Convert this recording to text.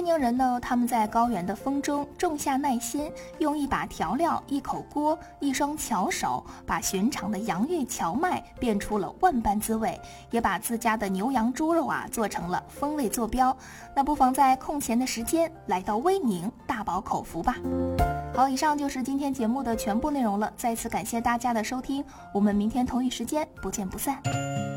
宁人呢，他们在高原的风中种下耐心，用一把调料、一口锅、一双巧手，把寻常的洋芋荞麦变出了万般滋味，也把自家的牛羊猪肉做成了风味坐标。那不妨在空闲的时间来到威宁，大饱口福吧。好，以上就是今天节目的全部内容了，再次感谢大家的收听，我们明天同一时间不见不散。